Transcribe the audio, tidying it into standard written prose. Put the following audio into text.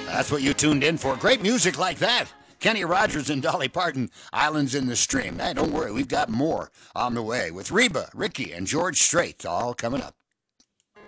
That's what you tuned in for. Great music like that. Kenny Rogers and Dolly Parton, Islands in the Stream. Hey, don't worry, we've got more on the way with Reba, Ricky, and George Strait, all coming up.